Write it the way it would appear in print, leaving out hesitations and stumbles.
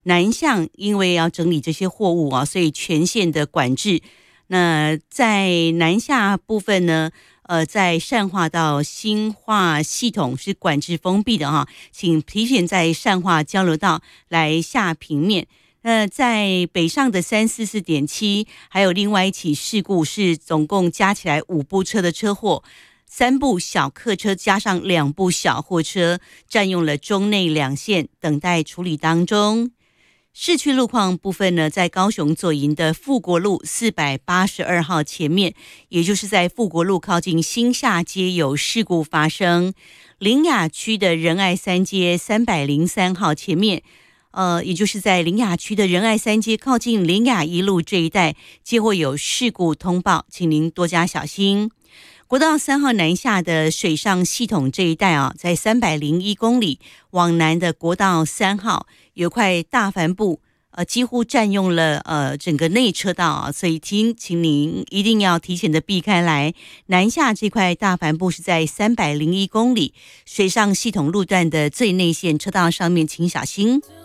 南向因为要整理这些货物啊，所以全线的管制。那在南下部分呢，在善化到新化系统是管制封闭的哈，请提前在善化交流道来下平面。在北上的344.7，还有另外一起事故是总共加起来5部车的车祸，3部小客车加上2部小货车，占用了中内2线，等待处理当中。市区路况部分呢，在高雄左营的富国路482号前面，也就是在富国路靠近新下街有事故发生。苓雅区的仁爱三街303号前面，也就是在苓雅区的仁爱三街靠近苓雅一路这一带，接获有事故通报，请您多加小心。国道3号南下的水上系统这一带啊，在301公里往南的国道3号有块大帆布，几乎占用了整个内车道啊，所以请您一定要提前的避开来。南下这块大帆布是在301公里水上系统路段的最内线车道上面，请小心。